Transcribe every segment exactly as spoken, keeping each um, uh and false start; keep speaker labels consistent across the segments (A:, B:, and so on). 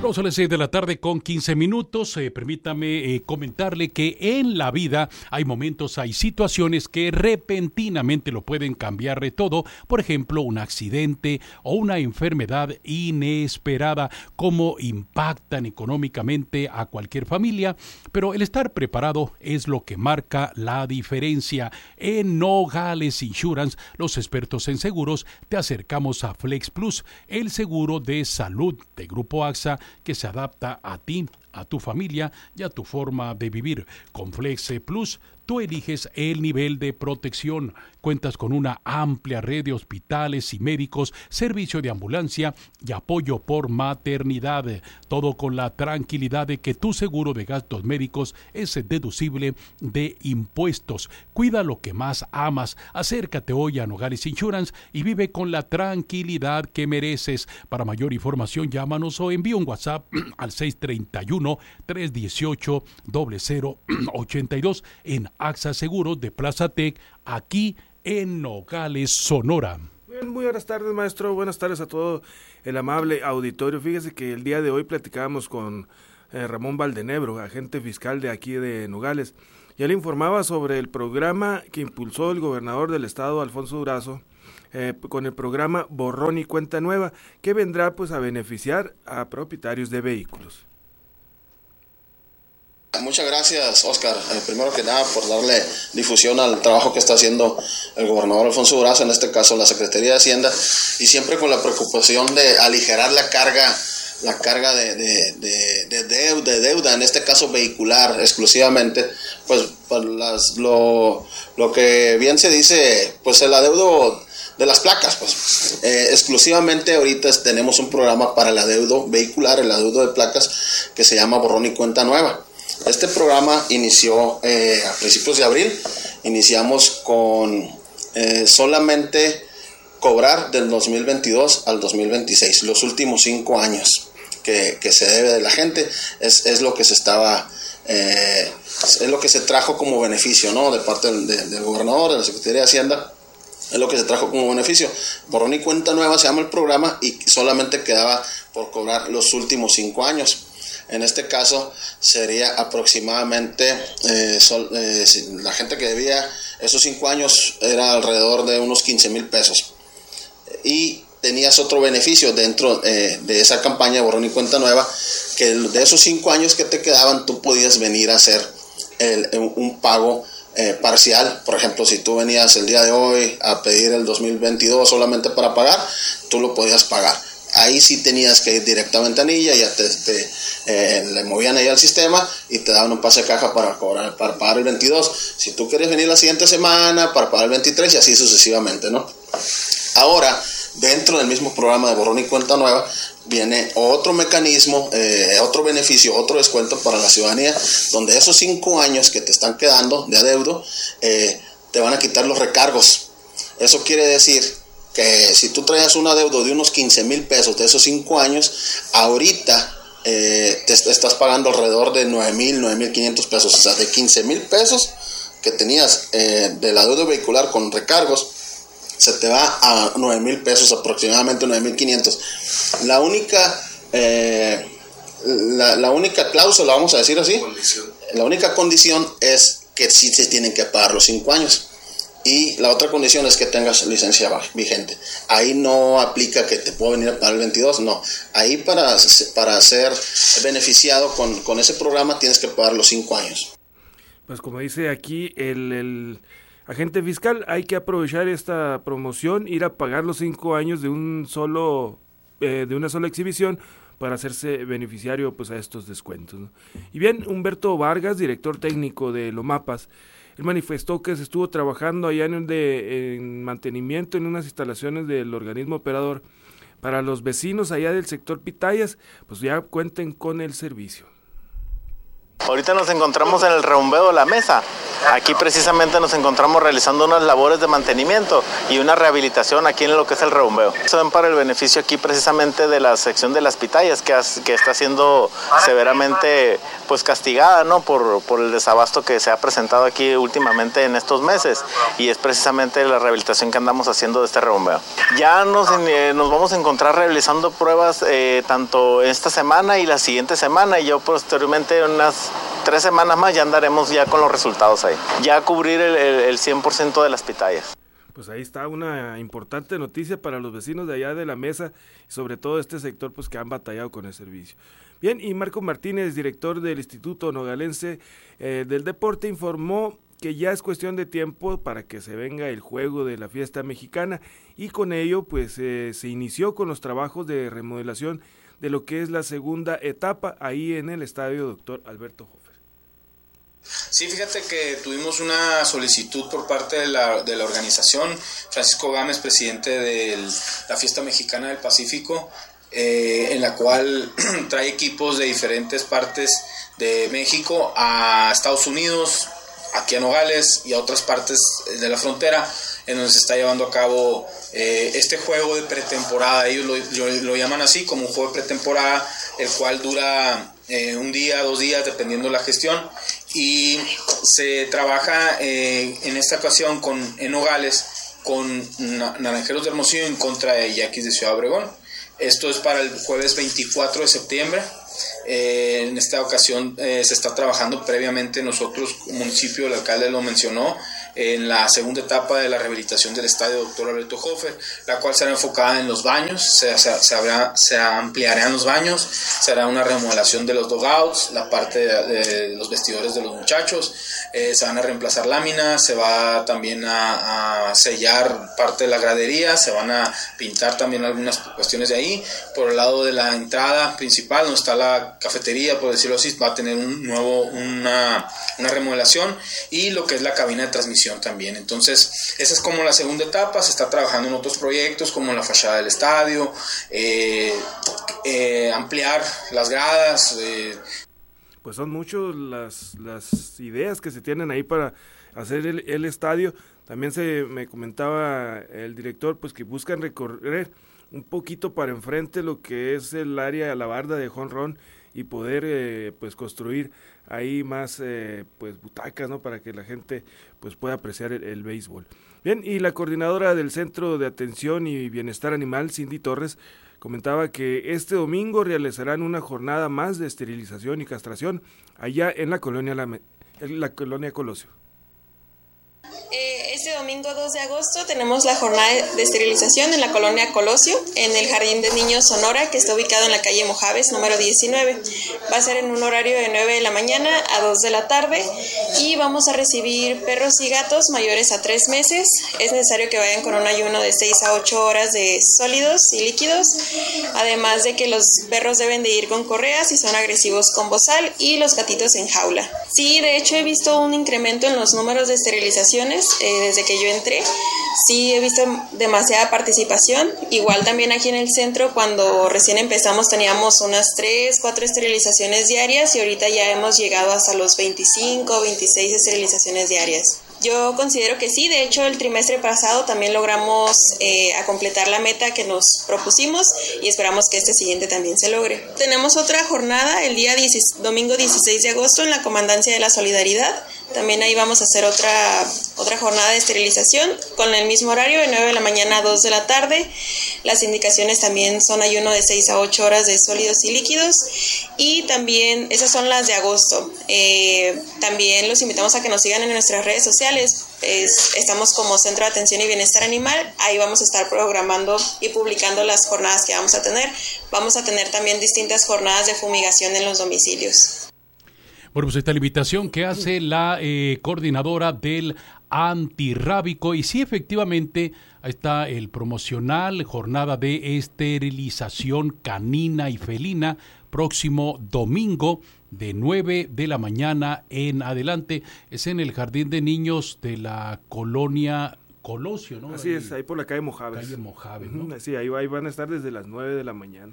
A: Vamos a las seis de la tarde con quince minutos. Eh, permítame eh, comentarle que en la vida hay momentos, hay situaciones que repentinamente lo pueden cambiar de todo. Por ejemplo, un accidente o una enfermedad inesperada, cómo impactan económicamente a cualquier familia. Pero el estar preparado es lo que marca la diferencia. En Nogales Insurance, los expertos en seguros, te acercamos a Flex Plus, el seguro de salud de Grupo AXA, que se adapta a ti, a tu familia y a tu forma de vivir. Con Flex Plus, tú eliges el nivel de protección. Cuentas con una amplia red de hospitales y médicos, servicio de ambulancia y apoyo por maternidad. Todo con la tranquilidad de que tu seguro de gastos médicos es deducible de impuestos. Cuida lo que más amas. Acércate hoy a Nogales Insurance y vive con la tranquilidad que mereces. Para mayor información, llámanos o envía un WhatsApp al seis treinta y uno, trescientos dieciocho, cero cero ochenta y dos en AXA Seguros de Plaza Tec, aquí en Nogales, Sonora.
B: Bien, muy buenas tardes, maestro. Buenas tardes a todo el amable auditorio. Fíjese que el día de hoy platicábamos con eh, Ramón Valdenebro, agente fiscal de aquí de Nogales. Ya le informaba sobre el programa que impulsó el gobernador del estado, Alfonso Durazo, eh, con el programa Borrón y Cuenta Nueva, que vendrá pues a beneficiar a propietarios de vehículos.
C: Muchas gracias, Oscar. Eh, primero que nada, por darle difusión al trabajo que está haciendo el gobernador Alfonso Durazo, en este caso la Secretaría de Hacienda, y siempre con la preocupación de aligerar la carga, la carga de, de, de, de, deuda, de deuda, en este caso vehicular exclusivamente, pues, pues las, lo, lo que bien se dice, pues el adeudo de las placas, pues eh, exclusivamente ahorita tenemos un programa para el adeudo vehicular, el adeudo de placas, que se llama Borrón y Cuenta Nueva. Este programa inició eh, a principios de abril. Iniciamos con eh, solamente cobrar del dos mil veintidós al dos mil veintiséis, los últimos cinco años que, que se debe de la gente, es, es lo que se estaba, eh, es lo que se trajo como beneficio, ¿no? De parte del, de, del gobernador, de la Secretaría de Hacienda, es lo que se trajo como beneficio. Borrón y Cuenta Nueva se llama el programa y solamente quedaba por cobrar los últimos cinco años. En este caso sería aproximadamente, eh, sol, eh, la gente que debía esos cinco años era alrededor de unos quince mil pesos. Y tenías otro beneficio dentro eh, de esa campaña de Borrón y Cuenta Nueva, que de esos cinco años que te quedaban, tú podías venir a hacer el, un pago eh, parcial. Por ejemplo, si tú venías el día de hoy a pedir el dos mil veintidós solamente para pagar, tú lo podías pagar. Ahí sí tenías que ir directamente a Anilla, ya te, te eh, le movían ahí al sistema y te daban un pase de caja para cobrar, para pagar el veintidós. Si tú quieres venir la siguiente semana para pagar el veintitrés y así sucesivamente, ¿no? Ahora, dentro del mismo programa de Borrón y Cuenta Nueva, viene otro mecanismo, eh, otro beneficio, otro descuento para la ciudadanía, donde esos cinco años que te están quedando de adeudo, eh, te van a quitar los recargos. Eso quiere decir que si tú traías un adeudo de unos quince mil pesos de esos cinco años, ahorita eh, te estás pagando alrededor de nueve mil, nueve mil quinientos pesos. O sea, de quince mil pesos que tenías eh, del adeudo vehicular con recargos, se te va a nueve mil pesos, aproximadamente nueve mil quinientos. La única, eh, la, la única cláusula, vamos a decir así, condición. La única condición es que sí se tienen que pagar los cinco años. Y la otra condición es que tengas licencia vigente. Ahí no aplica que te puedo venir a pagar el veintidós, no. Ahí para, para ser beneficiado con, con ese programa tienes que pagar los cinco años.
B: Pues como dice aquí el, el agente fiscal, hay que aprovechar esta promoción, ir a pagar los cinco años de un solo, eh, de una sola exhibición, para hacerse beneficiario pues a estos descuentos, ¿no? Y bien, Humberto Vargas, director técnico de Lomapas, él manifestó que se estuvo trabajando allá en, de, en mantenimiento en unas instalaciones del organismo operador para los vecinos allá del sector Pitayas, pues ya cuenten con el servicio.
D: Ahorita nos encontramos en el rebumbeo de la mesa. Aquí precisamente nos encontramos realizando unas labores de mantenimiento y una rehabilitación aquí en lo que es el rebumbeo. Son para el beneficio aquí precisamente de la sección de las pitayas que, has, que está siendo severamente pues castigada, ¿no? por, por el desabasto que se ha presentado aquí últimamente en estos meses, y es precisamente la rehabilitación que andamos haciendo de este rebumbeo. Ya nos, eh, nos vamos a encontrar realizando pruebas eh, tanto esta semana y la siguiente semana, y yo posteriormente unas tres semanas más ya andaremos ya con los resultados ahí, ya a cubrir el, el, el cien por ciento de las pitayas.
B: Pues ahí está una importante noticia para los vecinos de allá de la mesa, y sobre todo este sector pues que han batallado con el servicio. Bien, y Marco Martínez, director del Instituto Nogalense eh, del Deporte, informó que ya es cuestión de tiempo para que se venga el juego de la fiesta mexicana, y con ello pues eh, se inició con los trabajos de remodelación de lo que es la segunda etapa ahí en el estadio Doctor Alberto Hofer.
E: Sí, fíjate que tuvimos una solicitud por parte de la, de la organización. Francisco Gámez, presidente de la Fiesta Mexicana del Pacífico, eh, en la cual trae equipos de diferentes partes de México a Estados Unidos, aquí a Nogales y a otras partes de la frontera, en donde se está llevando a cabo eh, este juego de pretemporada. Ellos lo, lo, lo llaman así, como un juego de pretemporada, el cual dura eh, un día, dos días, dependiendo de la gestión, y se trabaja eh, en esta ocasión con, en Nogales con Naranjeros de Hermosillo en contra de Yaquis de Ciudad Obregón. Esto es para el jueves veinticuatro de septiembre. Eh, en esta ocasión eh, se está trabajando previamente nosotros, municipio, el alcalde lo mencionó, en la segunda etapa de la rehabilitación del estadio Doctor Alberto Hofer, la cual será enfocada en los baños, se, se, se, habrá, se ampliarán los baños, será una remodelación de los dugouts, la parte de, de los vestidores de los muchachos, eh, se van a reemplazar láminas, se va también a, a sellar parte de la gradería, se van a pintar también algunas cuestiones de ahí. Por el lado de la entrada principal, donde está la cafetería, por decirlo así, va a tener un nuevo, una, una remodelación, y lo que es la cabina de transmisión también. Entonces, esa es como la segunda etapa. Se está trabajando en otros proyectos como la fachada del estadio, eh, eh, ampliar las gradas. Eh.
B: Pues son muchas las, las ideas que se tienen ahí para hacer el, el estadio. También se me comentaba el director pues que buscan recorrer un poquito para enfrente lo que es el área, la barda de jonrón, y poder eh, pues construir ahí más eh, pues butacas, ¿no? Para que la gente pues pueda apreciar el, el béisbol. Bien, y la coordinadora del Centro de Atención y Bienestar Animal, Cindy Torres, comentaba que este domingo realizarán una jornada más de esterilización y castración allá en la colonia, la, en la colonia Colosio.
F: Este domingo dos de agosto tenemos la jornada de esterilización en la colonia Colosio, en el Jardín de Niños Sonora, que está ubicado en la calle Mojaves, número diecinueve. Va a ser en un horario de nueve de la mañana a dos de la tarde, y vamos a recibir perros y gatos mayores a tres meses. Es necesario que vayan con un ayuno de seis a ocho horas de sólidos y líquidos, además de que los perros deben de ir con correas si son agresivos con bozal, y los gatitos en jaula. Sí, de hecho he visto un incremento en los números de esterilizaciones eh, desde que yo entré. Sí, he visto demasiada participación. Igual también aquí en el centro, cuando recién empezamos teníamos unas tres, cuatro esterilizaciones diarias, y ahorita ya hemos llegado hasta los veinticinco, veintiséis esterilizaciones diarias. Yo considero que sí. De hecho el trimestre pasado también logramos eh, a completar la meta que nos propusimos, y esperamos que este siguiente también se logre. Tenemos otra jornada el día diez, domingo dieciséis de agosto en la Comandancia de la Solidaridad. También ahí vamos a hacer otra, otra jornada de esterilización con el mismo horario de nueve de la mañana a dos de la tarde. Las indicaciones también son ayuno de seis a ocho horas de sólidos y líquidos, y también esas son las de agosto. Eh, también los invitamos a que nos sigan en nuestras redes sociales. Es, estamos como Centro de Atención y Bienestar Animal. Ahí vamos a estar programando y publicando las jornadas que vamos a tener. Vamos a tener también distintas jornadas de fumigación en los domicilios.
A: Bueno, pues esta es la invitación que hace la eh, coordinadora del antirrábico, y sí, efectivamente, ahí está el promocional, jornada de esterilización canina y felina, próximo domingo de nueve de la mañana en adelante. Es en el Jardín de Niños de la colonia Colosio, ¿no?
B: Así
A: ahí,
B: es, ahí por la calle Mojaves.
A: Calle Mojaves, ¿no?
B: Uh-huh, sí, ahí, ahí van a estar desde las nueve de la mañana.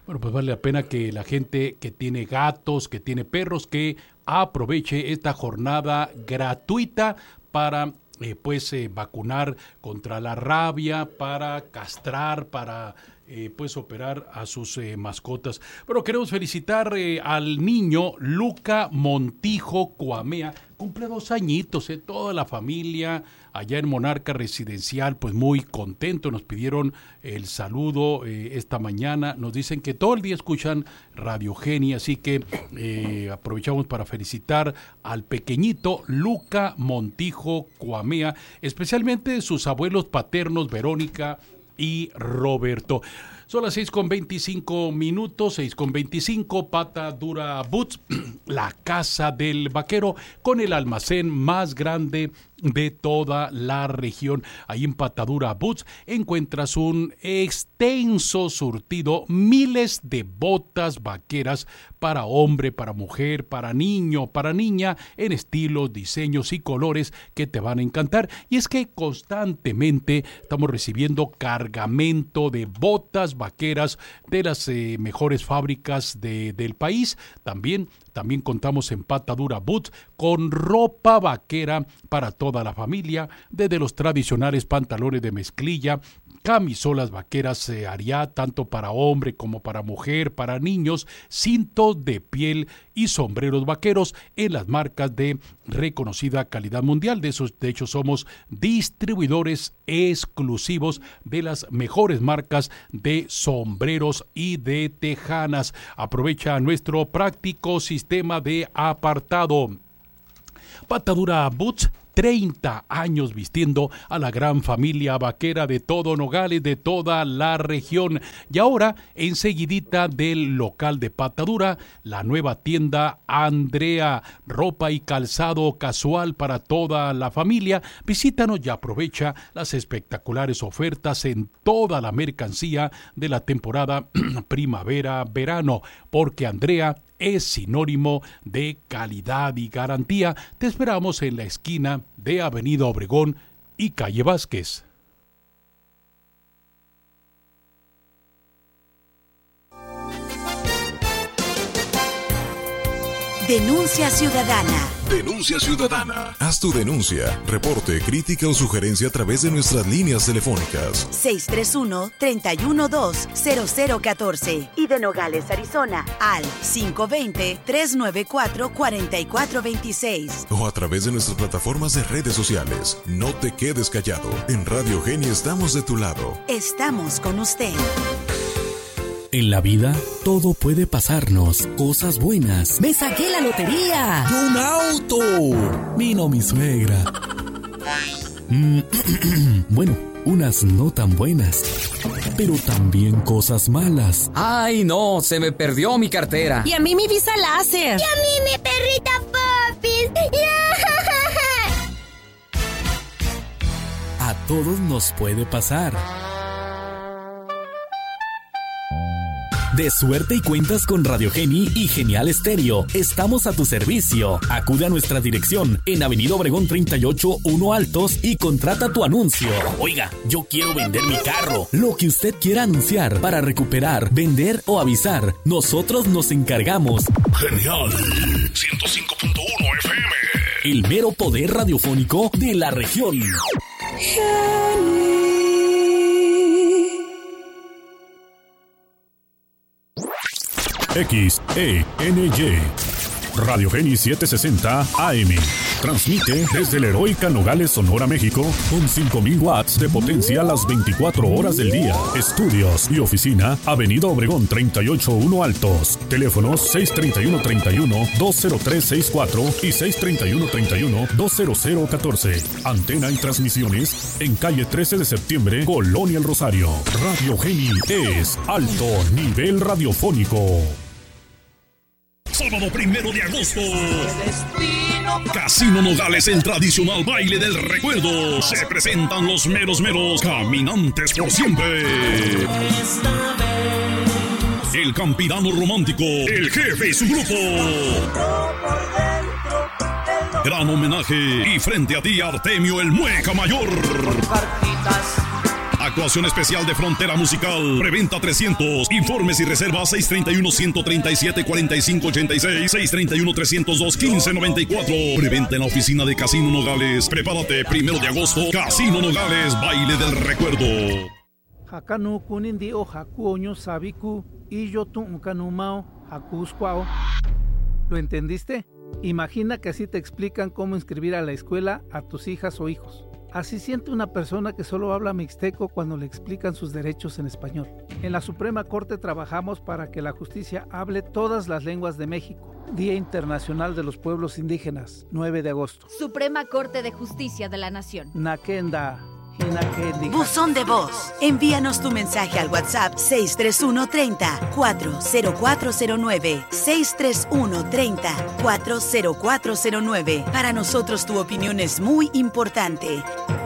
A: Bueno, pues vale la pena que la gente que tiene gatos, que tiene perros, que aproveche esta jornada gratuita para eh, pues eh, vacunar contra la rabia, para castrar, para eh, pues operar a sus eh, mascotas. Bueno, queremos felicitar eh, al niño Luca Montijo Cuamea. Cumple dos añitos, eh, toda la familia allá en Monarca Residencial, pues muy contento. Nos pidieron el saludo eh, esta mañana. Nos dicen que todo el día escuchan Radio Geni, así que eh, aprovechamos para felicitar al pequeñito Luca Montijo Cuamea, especialmente sus abuelos paternos Verónica y Roberto. Son las seis con veinticinco minutos, seis con veinticinco, Patadura Boots, la casa del vaquero, con el almacén más grande de toda la región. Ahí en Patadura Boots encuentras un extenso surtido, miles de botas vaqueras para hombre, para mujer, para niño, para niña, en estilos, diseños y colores que te van a encantar. Y es que constantemente estamos recibiendo cargamento de botas vaqueras de las eh, mejores fábricas de, del país. También También contamos en Patadura Boots con ropa vaquera para toda la familia, desde los tradicionales pantalones de mezclilla, camisolas vaqueras eh, Ariat, tanto para hombre como para mujer, para niños, cintos de piel y sombreros vaqueros en las marcas de reconocida calidad mundial. De, esos, de hecho, somos distribuidores exclusivos de las mejores marcas de sombreros y de tejanas. Aprovecha nuestro práctico sistema de apartado. Patadura Boots, treinta años vistiendo a la gran familia vaquera de todo Nogales, de toda la región. Y ahora, enseguidita del local de Patadura, la nueva tienda Andrea, ropa y calzado casual para toda la familia. Visítanos y aprovecha las espectaculares ofertas en toda la mercancía de la temporada primavera-verano, porque Andrea es sinónimo de calidad y garantía. Te esperamos en la esquina de Avenida Obregón y Calle Vázquez.
G: Denuncia Ciudadana.
H: Denuncia Ciudadana. Haz tu denuncia, reporte, crítica o sugerencia a través de nuestras líneas telefónicas.
G: seis tres uno, tres uno dos, cero cero uno cuatro y de Nogales, Arizona, al cinco dos cero, tres nueve cuatro, cuatro cuatro dos seis.
H: O a través de nuestras plataformas de redes sociales. No te quedes callado. En Radio Geni estamos de tu lado.
G: Estamos con usted.
I: En la vida, todo puede pasarnos. Cosas buenas. ¡Me saqué la lotería! ¡Y un auto! Vino mi suegra. Mm, bueno, unas no tan buenas. Pero también cosas malas.
J: ¡Ay, no! Se me perdió mi cartera.
K: Y a mí mi visa láser.
L: Y a mí mi perrita Popis.
I: A todos nos puede pasar. De suerte y cuentas con Radio Geni y Genial Estéreo. Estamos a tu servicio. Acude a nuestra dirección en Avenida Obregón treinta y ocho, uno Altos y contrata tu anuncio. Oiga, yo quiero vender mi carro. Lo que usted quiera anunciar para recuperar, vender o avisar, nosotros nos encargamos.
H: Genial. ciento cinco punto uno F M.
I: El mero poder radiofónico de la región.
G: Geni.
M: X E N Y Radio Geni setecientos sesenta A M. Transmite desde la heroica Nogales, Sonora, México, con cinco mil watts de potencia las veinticuatro horas del día. Estudios y oficina, Avenida Obregón treinta y ocho, uno Altos. Teléfonos seis tres uno, tres uno, dos cero tres seis cuatro y seis tres uno, tres uno, dos cero cero uno cuatro. Antena y transmisiones en calle trece de septiembre, Colonia El Rosario. Radio Geni es alto nivel radiofónico.
N: Sábado primero de agosto. Casino Nogales, el tradicional baile del recuerdo. Se presentan los meros meros caminantes por siempre. El campirano romántico, el jefe y su grupo. Gran homenaje y frente a ti Artemio el Mueca Mayor. actuación especial de Frontera Musical. Preventa trescientos. Informes y reservas seis treinta y uno, ciento treinta y siete, cuarenta y cinco ochenta y seis, seis treinta y uno, trescientos dos, quince noventa y cuatro. Preventa en la oficina de Casino Nogales. Prepárate, primero de agosto, Casino Nogales, baile del recuerdo.
K: Hakanu kunindi o hakuoño sabiku y yo tu kanumao hakusquao. ¿Lo entendiste? Imagina que así te explican cómo inscribir a la escuela a tus hijas o hijos. Así siente una persona que solo habla mixteco cuando le explican sus derechos en español. En la Suprema Corte trabajamos para que la justicia hable todas las lenguas de México. Día Internacional de los Pueblos Indígenas, nueve de agosto.
O: Suprema Corte de Justicia de la Nación.
K: Nakenda.
G: Buzón de voz. Envíanos tu mensaje al WhatsApp seis tres uno, treinta, cuatro cero cuatro cero nueve. seis tres uno, treinta, cuatro cero cuatro cero nueve. Para nosotros tu opinión es muy importante.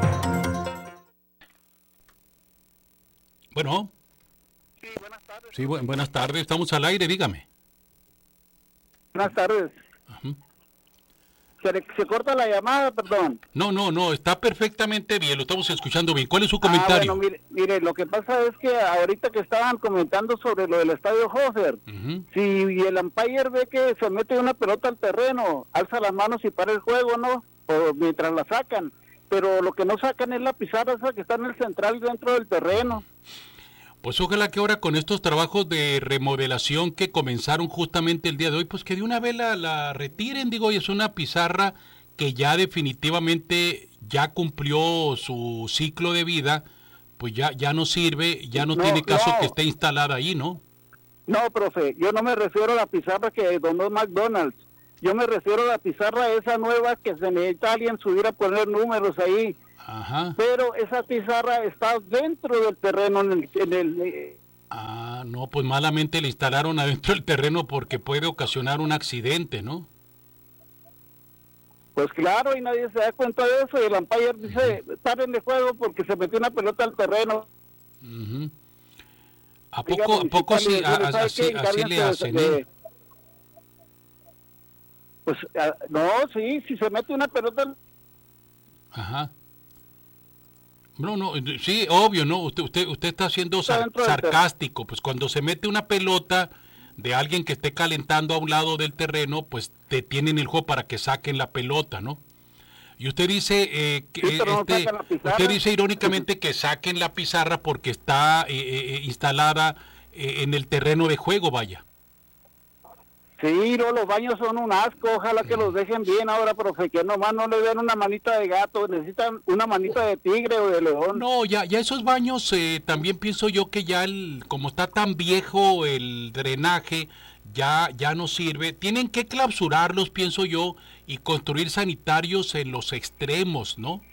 A: Bueno. Sí, buenas tardes. Sí, bu- buenas tardes. Estamos al aire, dígame.
P: Buenas tardes.
A: Ajá.
P: Se, se corta la llamada, perdón.
A: No, no, no, está perfectamente bien, lo estamos escuchando bien. ¿Cuál es su comentario?
P: Ah, bueno, mire, mire, lo que pasa es que ahorita que estaban comentando sobre lo del estadio Hofer, uh-huh. si el umpire ve que se mete una pelota al terreno, alza las manos y para el juego, ¿no? O mientras la sacan. Pero lo que no sacan es la pizarra esa que está en el central dentro del terreno.
A: Pues ojalá que ahora con estos trabajos de remodelación que comenzaron justamente el día de hoy, pues que de una vez la, la retiren, digo, y es una pizarra que ya definitivamente ya cumplió su ciclo de vida, pues ya, ya no sirve, ya no, no tiene caso no. que esté instalada ahí, ¿no?
P: No, profe, yo no me refiero a la pizarra que donó McDonald's, yo me refiero a la pizarra esa nueva que se necesita alguien subir a poner números ahí.
A: Ajá.
P: Pero esa pizarra está dentro del terreno en el, en el...
A: Ah, no, pues malamente la instalaron adentro del terreno porque puede ocasionar un accidente, ¿no?
P: Pues claro, y nadie se da cuenta de eso, y el umpire dice, uh-huh. paren de juego porque se metió una pelota al terreno.
A: Uh-huh. ¿A poco, ¿a poco sí, a, a, así, así le hacen? De, ¿eh?
P: Pues, a, no, sí, si se mete una pelota al...
A: Ajá. No, no, sí, obvio, no, usted usted usted está siendo sar- sarcástico, pues cuando se mete una pelota de alguien que esté calentando a un lado del terreno, pues detienen el juego para que saquen la pelota, ¿no? Y usted dice eh, que sí, este, no usted dice irónicamente que saquen la pizarra porque está eh, eh, instalada eh, en el terreno de juego, vaya.
P: Sí, no, los baños son un asco, ojalá que los dejen bien ahora, profe, que nomás no le den una manita de gato, necesitan una manita de tigre o de león.
A: No, ya ya esos baños, eh, también pienso yo que ya, el, como está tan viejo el drenaje, ya, ya no sirve. Tienen que clausurarlos, pienso yo, y construir sanitarios en los extremos, ¿no?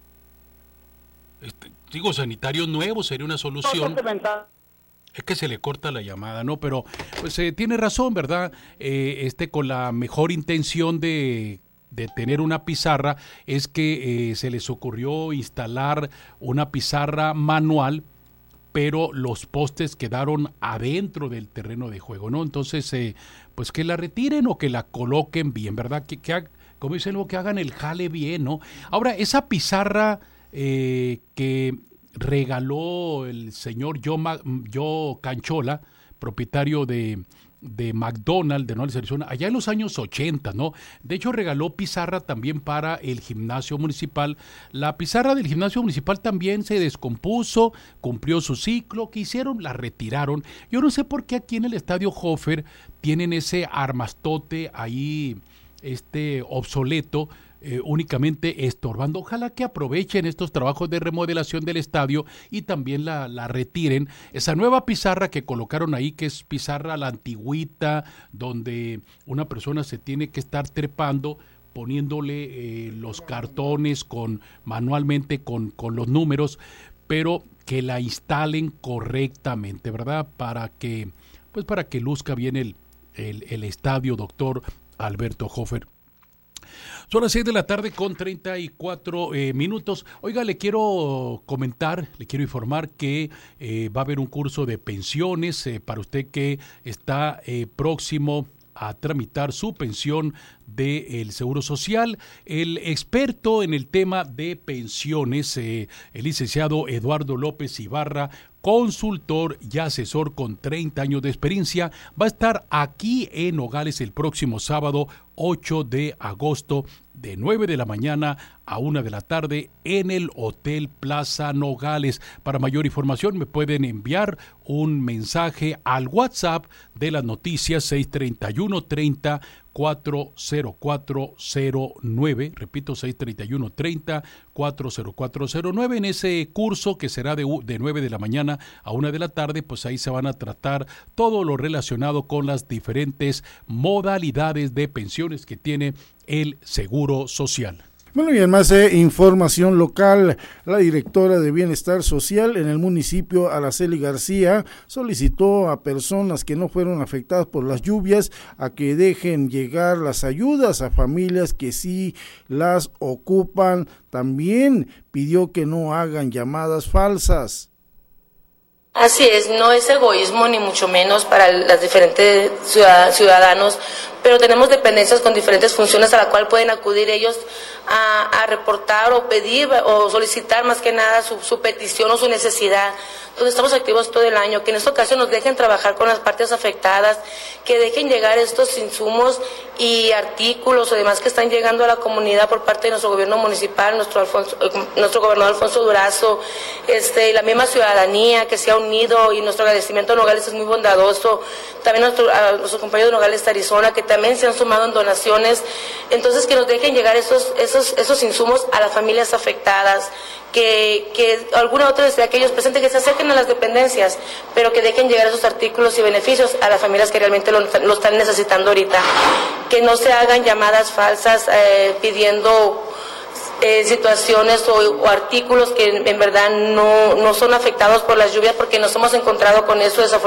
A: Este, digo, sanitarios nuevos sería una solución. Es que se le corta la llamada, ¿no? Pero pues eh, tiene razón, ¿verdad? Eh, este con la mejor intención de, de tener una pizarra es que eh, se les ocurrió instalar una pizarra manual, pero los postes quedaron adentro del terreno de juego, ¿no? Entonces, eh, pues que la retiren o que la coloquen bien, ¿verdad? Que, que como dicen, luego que hagan el jale bien, ¿no? Ahora, esa pizarra eh, que regaló el señor Joe, Joe Canchola, propietario de, de McDonald's de Nogales, Arizona, allá en los años ochenta, ¿no? De hecho, regaló pizarra también para el gimnasio municipal. La pizarra del gimnasio municipal también se descompuso, cumplió su ciclo. ¿Qué hicieron? La retiraron. Yo no sé por qué aquí en el estadio Hofer tienen ese armastote ahí, este obsoleto, Eh, únicamente estorbando. Ojalá que aprovechen estos trabajos de remodelación del estadio y también la, la retiren. Esa nueva pizarra que colocaron ahí, que es pizarra a la antigüita, donde una persona se tiene que estar trepando, poniéndole eh, los cartones con manualmente con, con los números, pero que la instalen correctamente, ¿verdad? Para que, pues para que luzca bien el, el, el estadio, doctor Alberto Hofer. Son las seis de la tarde con treinta y cuatro eh, minutos. Oiga, le quiero comentar, le quiero informar que eh, va a haber un curso de pensiones eh, para usted que está eh, próximo a tramitar su pensión del Seguro Social. El experto en el tema de pensiones, eh, el licenciado Eduardo López Ibarra, consultor y asesor con treinta años de experiencia, va a estar aquí en Nogales el próximo sábado ocho de agosto de nueve de la mañana a una de la tarde en el Hotel Plaza Nogales. Para mayor información me pueden enviar un mensaje al WhatsApp de las noticias seis treinta y uno treinta cuatro cero cuatro cero nueve, repito, seis treinta y uno treinta cuatro cero cuatro cero nueve. En ese curso que será de, de nueve de la mañana a una de la tarde, pues ahí se van a tratar todo lo relacionado con las diferentes modalidades de pensiones que tiene el Seguro Social.
Q: Bueno, y además de información local, la directora de Bienestar Social en el municipio, Araceli García, solicitó a personas que no fueron afectadas por las lluvias a que dejen llegar las ayudas a familias que sí las ocupan. También pidió que no hagan llamadas falsas.
R: Así es, no es egoísmo ni mucho menos para los diferentes ciudadanos, pero tenemos dependencias con diferentes funciones a la cual pueden acudir ellos a, a reportar o pedir o solicitar más que nada su, su petición o su necesidad. Entonces estamos activos todo el año, que en esta ocasión nos dejen trabajar con las partes afectadas, que dejen llegar estos insumos y artículos o demás que están llegando a la comunidad por parte de nuestro gobierno municipal, nuestro Alfonso, nuestro gobernador Alfonso Durazo, este, la misma ciudadanía que se ha unido, y nuestro agradecimiento a Nogales es muy bondadoso, también a, nuestro, a nuestros compañeros de Nogales Arizona que también se han sumado en donaciones. Entonces que nos dejen llegar esos, esos, esos insumos a las familias afectadas, que, que alguna otra desde aquellos presentes que se acerquen a las dependencias, pero que dejen llegar esos artículos y beneficios a las familias que realmente lo, lo están necesitando ahorita, que no se hagan llamadas falsas eh, pidiendo eh, situaciones o, o artículos que en, en verdad no, no son afectados por las lluvias, porque nos hemos encontrado con eso desafortunadamente.